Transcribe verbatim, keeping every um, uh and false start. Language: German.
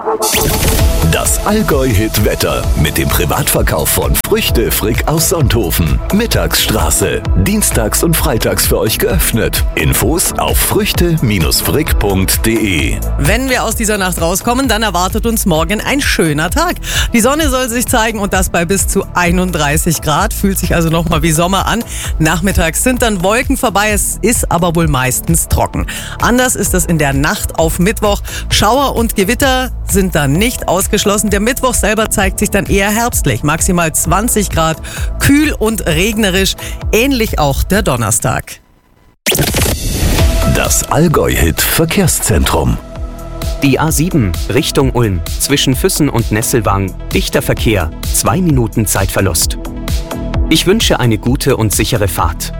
Das Allgäu-Hit-Wetter mit dem Privatverkauf von Früchte Frick aus Sonthofen. Mittagsstraße. Dienstags und freitags für euch geöffnet. Infos auf früchte frick punkt de. Wenn wir aus dieser Nacht rauskommen, dann erwartet uns morgen ein schöner Tag. Die Sonne soll sich zeigen und das bei bis zu einunddreißig Grad. Fühlt sich also nochmal wie Sommer an. Nachmittags sind dann Wolken vorbei. Es ist aber wohl meistens trocken. Anders ist es in der Nacht auf Mittwoch. Schauer und Gewitter sind dann nicht ausgeschlossen. Der Mittwoch selber zeigt sich dann eher herbstlich. Maximal zwanzig Grad, kühl und regnerisch. Ähnlich auch der Donnerstag. Das Allgäu-Hit Verkehrszentrum. Die A sieben Richtung Ulm, zwischen Füssen und Nesselwang, dichter Verkehr, zwei Minuten Zeitverlust. Ich wünsche eine gute und sichere Fahrt.